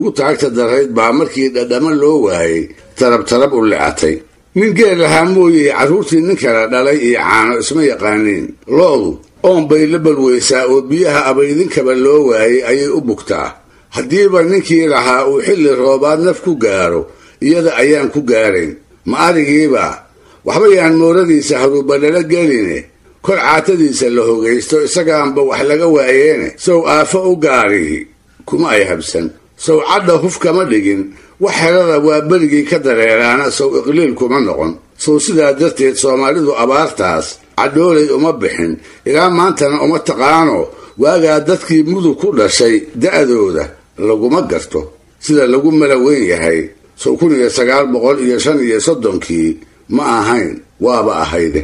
u taagta darayd baa markii dhadhama loo waayey tarab u lecatay. nin geel lahaa mooye carruurtii nin kala dhalay iyo caano isma yaqaaniin. lo'du oon bay la balweysaa oo biyaha abaydinkaba loo waayey ayay u bugtaa. haddiiba ninkii lahaa uu xilli roobaad naf ku gaaro iyada ayaan ku gaarayn. ma arigiiba waxba yaan mooradiisa haruubadhala geline kor caatadiisa la hogaysto isagaanba wax laga waayeene sow aafo u gaarihi kuma ay habsan. sow cadha huf kama dhigin wax helada waa berigii ka dareeraana sow iqliil kuma noqon. sow sidaa darteed soomaalidu abaartaas cadhoolay uma bixin ilaa maantana uma taqaano. waagaa dadkii mudug ku dhashay da'dooda laguma garto sida lagu malaweyn yahay. sow 1935 ma ahayn waaba ahayde.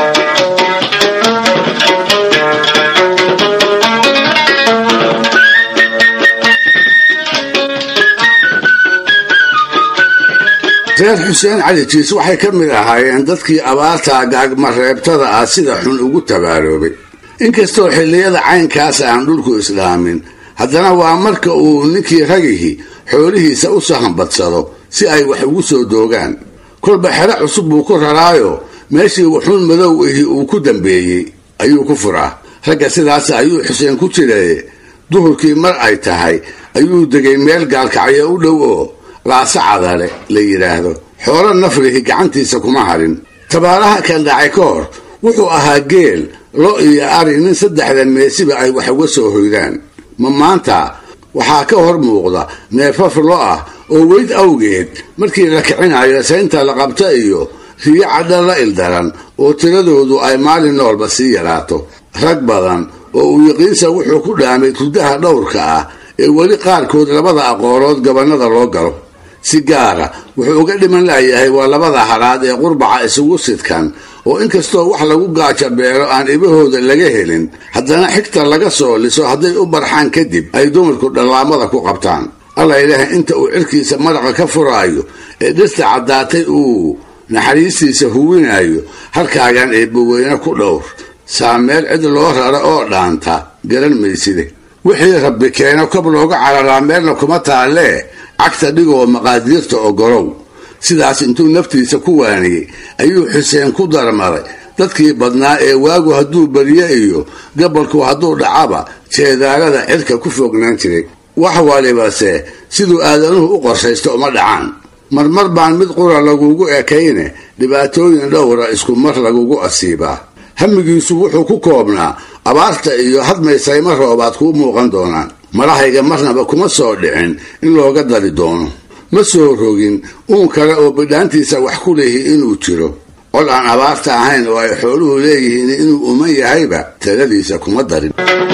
reer xuseen cali jiis waxay ka mid ahaayeen dadkii abaarta gaagmareebtada ah sida xun ugu tabaaroobay. inkastoo xilliyada caynkaas aan dhulku islaamin, haddana waa marka uu ninkii ragihii xoolihiisa u sahanbadsado si ay wax ugu soo doogaan. kolba xero cusub buu ku raraayo meeshii wuxuun madow ihi uu ku dambeeyey ayuu ku furaa. ragga sidaas ayuu xuseen ku jiray. duhurkii mar ay tahay ayuu degay meel gaalkacyo u dhow oo laasacadale la yidhaahdo. xoolo nafrihi gacantiisa kuma harin. tabaaraha kan dhacay ka hor wuxuu ahaa geel, lo iyo ari nin 3 meesiba ay wax uga soo hoydaan. ma maanta waxaa ka hor muuqda neefaf lo ah oo weyd awgeed markii la kicinayo saynta la qabta iyo riyo cadha la ildaran oo tiradoodu ay maalin noolba sii yaraato. rag badan oo uu yaqiinsa wuxuu ku dhaamay tudaha dhowrka ah ee weli qaarkood labada aqoolood gabanada loo galo. si gaara wuxuu uga dhiman layahay waa labada haraad ee qurbaca isugu sidkan oo inkastoo wax lagu gaaja beero aan ibahooda laga helin, haddana xigta laga soo liso hadday u barxaan kadib ay dumarku dhallaamada ku qabtaan. alla ilaahay inta uu cirkiisa madaqa ka furaayo ee dhirta caddaatay uu naxariistiisa huwinayo halkaagan eebbaweyne ku dhowr. saa meel cid loo raro oo dhaanta garan mayside. wixii rabbi keeno kob looga cararaa meelna kuma taalee cagta dhigoo maqaadiirta ogolow. sidaas intuu naftiisa ku waaniyey ayuu xuseen ku darmaday dadkii badnaa ee waagu hadduu bariye iyo gabalku hadduu dhacaba jeedaalada cirka ku fognaan jiray. wax walibase siduu aadanuhu u qorshaysto uma dhacaan. marmar baan mid qura lagugu ekayne dhibaatooyin dhowra isku mar lagugu asiibaa. hamigiisu wuxuu ku koobnaa abaarta iyo hadmaysayma roobaad kuu muuqan doonaan. marahayga marnaba kuma soo dhicin in looga dari doono. ma soo rogin uun kale oo bidhaantiisa wax ku leehi inuu jiro. cod aan abaarta ahayn oo ay xooluhu leeyihiin inuu uman yahayba taladiisa kuma darin.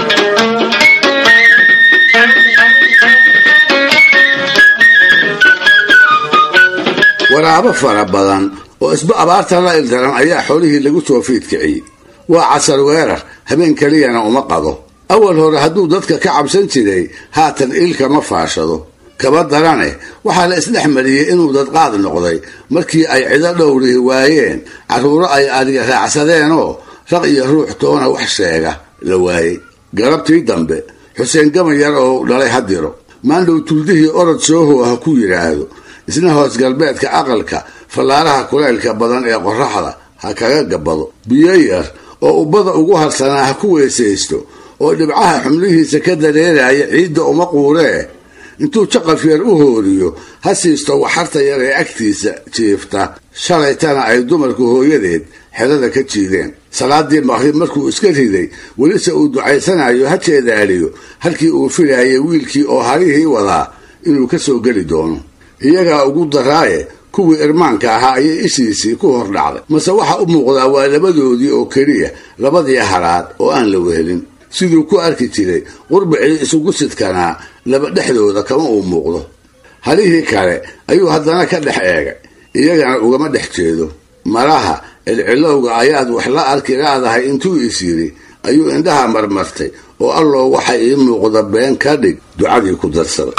waraabo fara badan oo isba abaarta la ildaran ayaa xoolihii lagu soo fiidkiciyey. waa casar weerar habeen keliyana uma qado. awal hore hadduu dadka ka cabsan jiray haatan ilka ma faashado. kaba darane waxaa la isdhex mariyey inuu dadqaad noqday markii ay cido dhowrihi waayeen carruuro ay adiga raacsadeenoo raq iyo ruux toona wax sheega la waayey. galabtii dambe xuseen gabayar oo dhalay hadiro maandhow tuldihii orod sooho ha ku yidhaahdo. isna hoos galbeedka aqalka fallaaraha kulaylka badan ee qorraxda ha kaga gabbado. biyo yar oo ubbada ugu harsanaa ha ku weesaysto oo dhibcaha xumlihiisa ka dareeraya ciidda uma quuree. intuu jaqaf yar u hooriyo ha siisto waxarta yar ee agtiisa jiifta. shalaytana ay dumarku hooyadeed xerada ka jiideen. salaadii maqrib markuu iska riday welise uu ducaysanayo ha jeedaaliyo halkii uu filayay wiilkii oo harihii wadaa inuu ka soo geli doono. iyagaa ugu daraaye kuwii irmaanka ahaa ayay ishiisii ku hor dhacday. mase waxa u muuqdaa waa labadoodii oo keliya, labadii haraad oo aan la wehelin. siduu ku arki jiray qurbicii isugu sidkanaa laba dhexdooda kama uu muuqdo. halihii kale ayuu haddana ka dhex eegay, iyagana ugama dhex jeedo. malaha cilcilowga ayaad wax la arki laadahay intuu is yidhi ayuu indhaha marmartay oo alloo waxa ii muuqda been ka dhig ducadii ku darsada.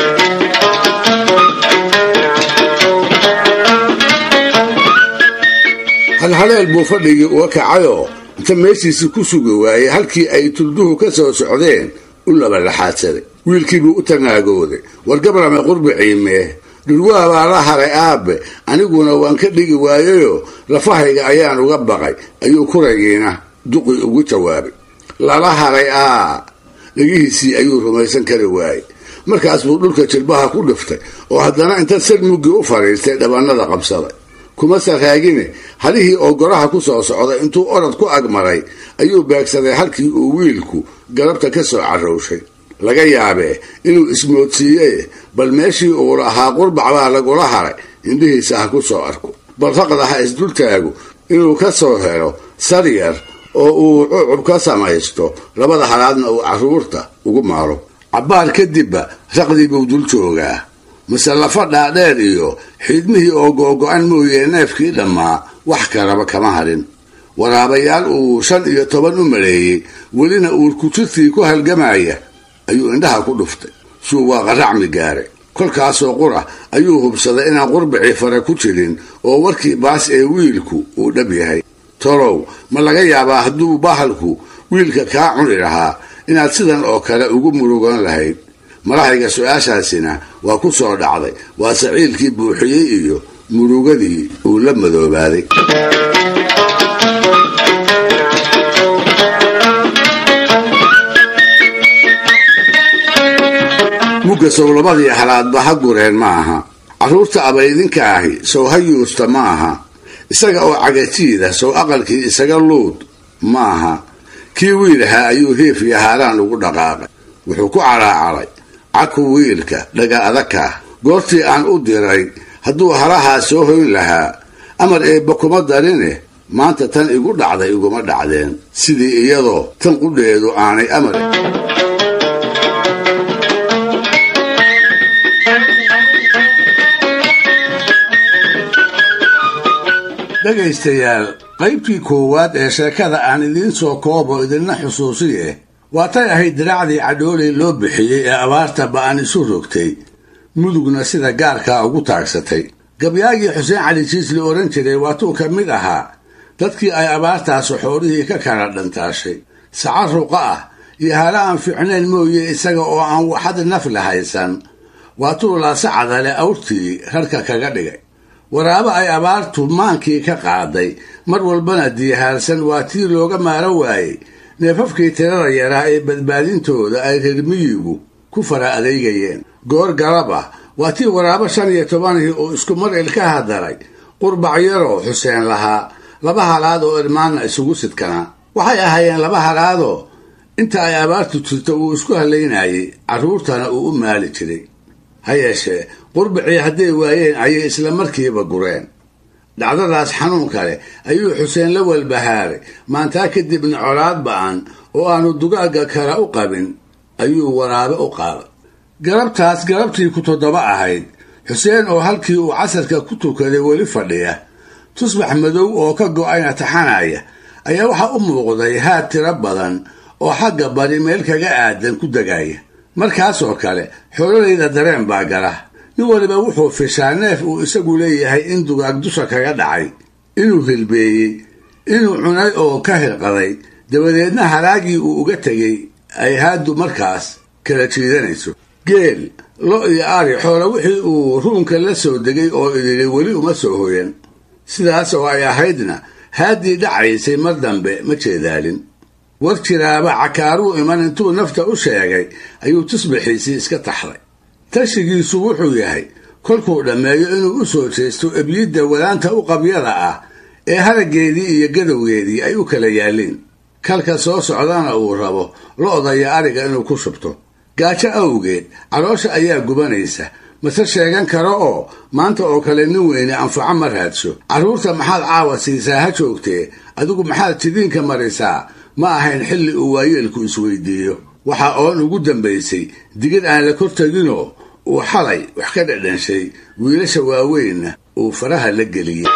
halhaleel buu fadhigii uga kacayoo inta meeshiisii ku sugi waayey halkii ay tulduhu ka soo socdeen u laba laxaadsaday. wiilkiibuu u tanaagooday war gabrame qurbiciimee dhulwaa baa la haray aabbe aniguna waan ka dhigi waayayoo lafahayga ayaan uga baqay ayuu kuragiina duqii ugu jawaabay lala haray dhagihiisii ayuu rumaysan kari waayey markaas buu dhulka jilbaha ku dhiftay oo haddana inta sag muggii u fadhiistay dhabannada qabsaday kuma saraagine halihii oo goraha ku soo socday intuu orod ku agmaray ayuu beegsaday halkii uu wiilku galabta ka soo carrowshay laga yaabee inuu ismoodsiiyey bal meeshii uu lahaa qurbac baa lagula haray indhihiisa ha ku soo arko bal raqda ha isdultaagu inuu ka soo helo saryar oo uu cucub ka samaysto labada halaadna uu carruurta ugu maalo cabbaar kadibba raqdii buu dul joogaa mase lafa dhaadheer iyo xiidmihii oo googo-an mooyee neefkii dhammaa wax kalaba kama harin waraabayaal uu 15 u maleeyey welina uurkujirtii ku halgamaya ayuu indhaha ku dhuftay suu waa qaracmi gaaray kolkaasoo qura ayuu hubsaday inaan qurbicii fare ku jirin oo warkii baas ee wiilku uu dhab yahay tolow ma laga yaabaa hadduu bahalku wiilka kaa cuni lahaa inaad sidan oo kale ugu murugan lahayd marahayga su-aashaasina waa ku soo dhacday waa saciilkii buuxiyey iyo murugadii uu la madoobaaday mugga sow labadii halaadba ha gureen ma aha carruurta abaydinka ahi sow ha yuusta ma aha isaga oo cagajiida sow aqalkii isaga luud ma aha kii wiilahaa ayuu hiif iyo haaraan ugu dhaqaaqay wuxuu ku caraacaray caku wiilka dhaga adagkaa goortii aan u diray hadduu halahaa soo hoyn lahaa amar eebba kuma darine maanta tan igu dhacday iguma dhacdeen sidii iyadoo tan qudheedu aanay amar dhegaystayaal qaybtii koowaad ee sheekada aan idiin soo koobo idinna xusuusiye waatay ahayd diraacdii cadhooley loo bixiyey ee abaarta ba'an isu rogtay mudugna sida gaarkaa ugu taagsatay gabyaagii xuseen cali jiis la odhan jiray waatuu ka mid ahaa dadkii ay abaartaasu xoolihii ka kala dhantaashay saca ruqa ah iyo hala aan fiicnayn mooye isaga oo aan waxad naf la haysan waatuu laasacadale awrtii rarka kaga dhigay waraabo ay abaartu maankii ka qaaday mar walbana diyahaarsan waa tii looga maaro waayey neefafkii tirada yaraa ee badbaadintooda ay reer miyigu ku fara adeygayeen goor galab ah waa tii waraabo 15 oo isku mar ilka hadaray qurbac yaroo xuseen lahaa laba halaad oo irmaanna isugu sidkanaa waxay ahaayeen laba halaadoo inta ay abaartu jirto uu isku halaynayay carruurtana uu u maali jiray ha yeeshee qurbicii hadday waayeen ayay isla markiiba gureen dhacdadaas xanuun kale ayuu xuseen la walbahaaray maantaa kadibna colaad ba'an oo aanu dugaagga kale u qabin ayuu waraabe u qaaday galabtaas galabtii ku 7 ahayd xuseen oo halkii uu casarka ku tukaday weli fadhiya tusbax madow oo ka go'ayna taxanaya ayaa waxaa u muuqday haad tiro badan oo xagga bari meel kaga aadan ku degaya markaasoo kale xoololeyda dareen baa gala nin waliba wuxuu fishaa neef uu isagu leeyahay in dugaag dusha kaga dhacay inuu hilbeeyey inuu cunay oo ka hirqaday dabadeedna halaagii uu uga tegey ay haaddu markaas kala jiidanayso geel lo iyo ari xoola wixii uu ruunka la soo degay oo idili weli uma soo hoyan sidaas oo ay ahaydna haaddii dhacaysay mar dambe ma jeedaalin war jiraaba cakaaruu iman intuu nafta u sheegay ayuu tusbixiisii iska taxday tashigiisu wuxuu yahay kolkuu dhammeeyo inuu u soo jeesto ebyidda wadaanta u qabyada ah ee haraggeedii iyo gadowgeedii ay u kala yaalleen kalka soo socdana uu rabo lo'da iyo ariga inuu ku shubto gaajo awgeed caloosha ayaa gubanaysa mase sheegan karo oo maanta oo kale nin weyne anfaco ma raadsho carruurta maxaad caawa siisaa ha joogtee adigu maxaad jidiinka marisaa ma ahayn xilli uu waayeelku isweydiiyo waxa oon ugu dambaysay digid aan la kor teginoo uu xalay wax ka dhadhanshay wiilasha waaweynna uu faraha la geliyey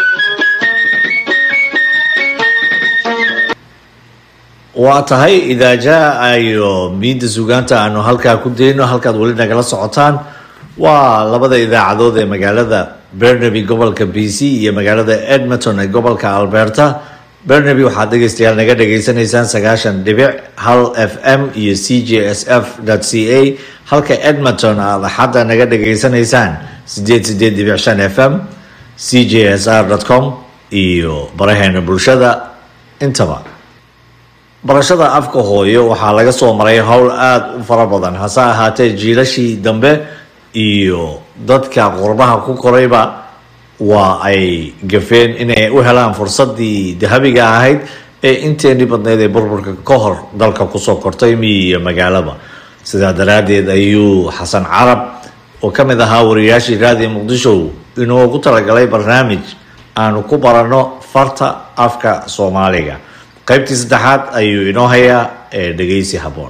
waa tahay idaa jaa iyo miinda sugaanta aanu halkaa ku dayno halkaad weli nagala socotaan waa labada idaacadood ee magaalada Burnaby gobolka BC iyo magaalada Edmonton ee gobolka Alberta Barnaby waxaad dhegeystayaal naga dhageysanaysaan 90.1 FM iyo CJSF.ca halka Edmonton aad hadda naga dhageysanaysaan 88.5 FM CJSR.com iyo baraheena bulshada intaba. Barashada afka hooyo waxaa laga soo maray hawl aad u fara badan hase ahaatee jiilashii dambe iyo dadka qurbaha ku korayba waa ay gafeen inay u helaan fursadii dahabiga ahayd ee inteeni badneed ee burburka ka hor dalka kusoo kortay miyiga magaalada. sidaa daraadeed ayuu xasan carab oo ka mid ahaa wariyaashii raadiyo muqdisho inoogu talagalay barnaamij aanu ku barano farta afka Soomaaliga. qaybtii saddexaad ayuu inoo hayaa ee dhageysi haboon.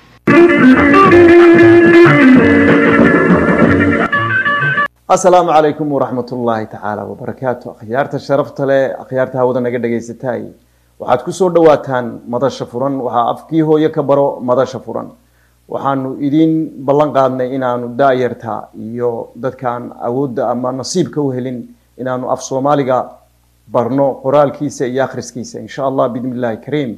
السلام عليكم ورحمة الله تعالى وبركاته. أخيارت الشرفت له أخيارت هذا نجد جيستاي وحد كسر دواتان مدى شفران وحافكي هو يكبروا مدى شفران وحنو إدين بلنقادنا إن أنو دايرتها يو دت كان أود أما نصيب كوهلين إن أنو أف صوماليا برنو قرال كيسة ياخرس كيسة إن شاء الله بإذن الله كريم.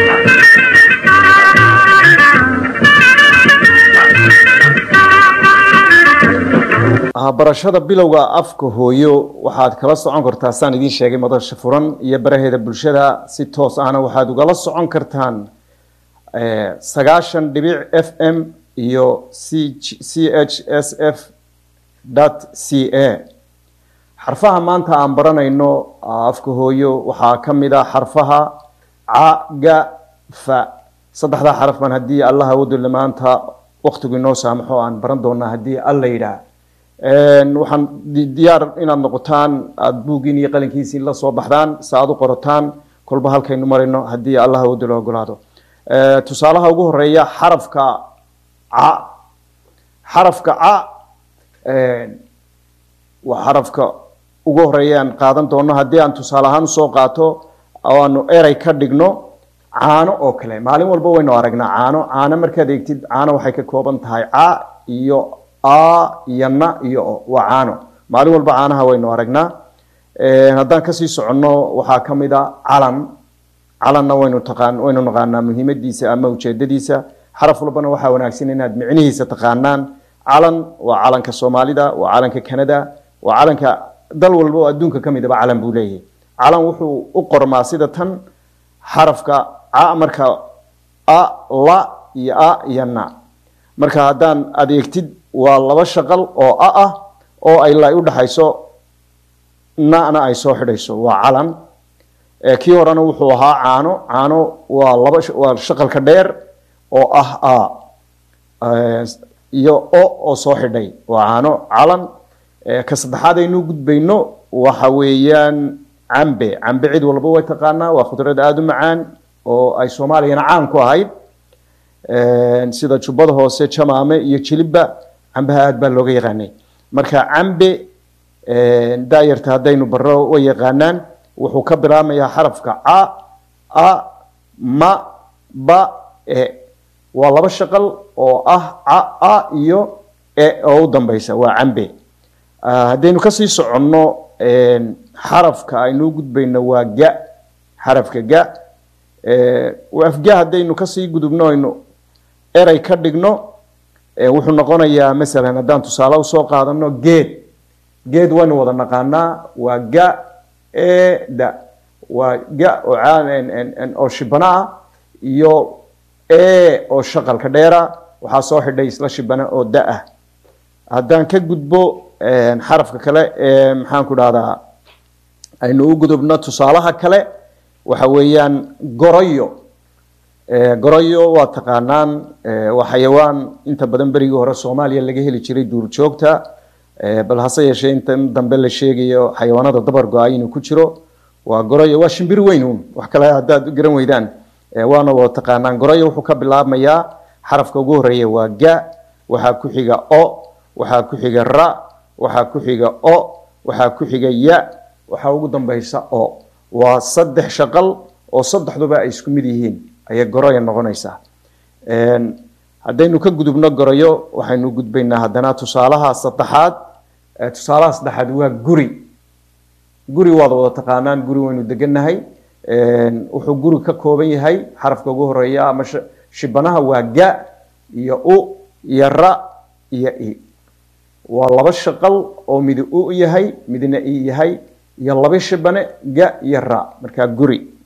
barashada bilowga afka hooyo waxaad kala socon kartaa saan idin sheegay madasha furan iyo baraheeda bulshada si toos ahna waxaad ugala socon kartaan 90.FM iyo CHSF.ca. xarfaha maanta aan baranayno afka hooyo waxaa ka mid ah xarfaha a ga fa saddexda xaraf man hadii Allah wado maanta waqtigu inoo saamaxo aan baran doonaa hadii alla yiraahdo waxaan diyaar inaad noqotaan aad buugin iyo qalinkiisii la soo baxdaan saad u qorataan kolba halkaynu marayno hadii Allah uu dilo ogolaado. tusaalaha ugu horeeya xarafka a waa xarafka ugu horeeyaan qaadan doono hadii aan tusaalahan soo qaato oo aanu eray ka dhigno caano oo kale. maalin walba waynu aragnaa caano markaad eegtid caano waxay ka kooban tahay a iyo yana iyo waano maalin walba caanaha waynu aragnaa. haddaan kasii soconno waxaa ka mid ah calanna waynu naqaanaa muhiimadiisa ama ujeedadiisa. xaraf walbana waxaa wanaagsan inaad micnihiisa taqaanaan. calan waa calanka Soomaalida, waa calanka Canada, waa calanka dal walba oo adduunka ka mid ah calan buu leeyahay. calan wuxuu u qormaa sida tan xarafka a marka a la iyo a yana marka haddaan adeegtid waa laba shaqal oo ah oo ay la u dhaxayso naana ay soo xidhayso waa calan. kii horena wuxuu ahaa caano waa shaqalka dheer oo iyo oo soo xidhay waa calan. ka saddexaad aynu gudbayno waxa weeyaan cambe cid walba way taqaanaa waa khudrad aad u macaan oo ay Soomaaliyana caan ku ahayd sida jubbada hoose jamaame iyo jilibba cambaha aad baa looga yaqaanay. marka cambe daayirta hadaynu baro way yaqaanaan wuxuu ka bilaabmayaa xarafka a ma ba waa laba shaqal oo a iyo oo u dambaysa waa cambe. hadaynu kasii soconno xarafka aynu gudbayno waa ga xarafka ga afga hadaynu kasii gudubno aynu eray ka dhigno wuxuu noqonayaa mesela haddaan tusaale u soo qaadano geed waynu wada naqaanaa waa ga da waa ga oo shibana iyo oo shaqalka dheera waxaa soo xidhay isla shibana oo da ah. haddaan ka gudbo xarafka kale maxaan ku dhahdaa aynu u gudubno tusaalaha kale waxa weeyaan goroyo waa taqaanaan waa xayawaan inta badan berigii hore Soomaaliya laga heli jiray duurjoogta bal hase yeeshee inta dambe la sheegayo xayawaanada dabar go'ay inuu ku jiro. waa goroyo waa shimbir weyn wax kale haddaad garan weydaan waana wada taqaanaan. goroyo wuxuu ka bilaabmayaa xarafka ugu horeeya waa ga waxaa ku xiga o waxaa ku xiga ra waxaa ku xiga o waxaa ku xiga ya waxaa ugu dambaysa o. waa saddex shaqal oo saddexduba ay isku mid yihiin ayay goroyo noqonaysaa. haddaynu ka gudubno goroyo waxaynu gudbaynaa haddana tusaalaha saddexaad waa guri waad wada taqaanaan. guri waynu degannahay wuxuu guri ka kooban yahay xarafka ugu horeeya ama shibanaha waa ga iyo u iyo ra iyo i waa laba shaqal oo mid u yahay midna i yahay iyo laba shibane ga iyo ra marka guri